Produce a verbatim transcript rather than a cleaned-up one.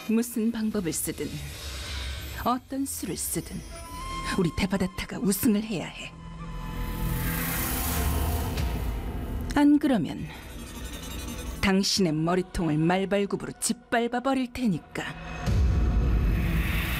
무슨 방법을 쓰든 어떤 수를 쓰든 우리 데바다타가 우승을 해야 해. 안 그러면 당신의 머리통을 말발굽으로 짓밟아 버릴 테니까.